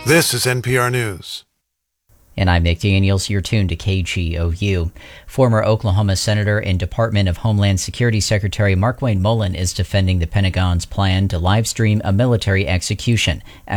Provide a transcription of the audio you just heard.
This is NPR News. And I'm Nick Daniels. You're tuned to KGOU. Former Oklahoma Senator and Department of Homeland Security Secretary Markwayne Mullin is defending the Pentagon's plan to live stream a military execution